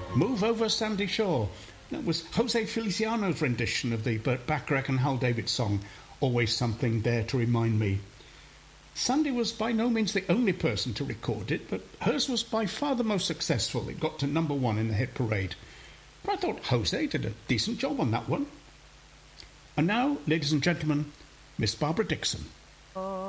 Move Over Sandy Shore. That was Jose Feliciano's rendition of the Burt Bacharach and Hal David song, Always Something There to Remind Me. Sandy was by no means the only person to record it, but hers was by far the most successful. It got to number 1 in the hit parade. But I thought Jose did a decent job on that one. And now, ladies and gentlemen, Miss Barbara Dickson.